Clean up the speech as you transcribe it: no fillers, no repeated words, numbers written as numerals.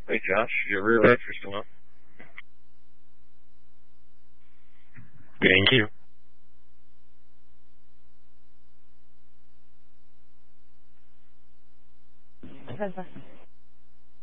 Hey, Josh, your rear lights are still on. Thank you.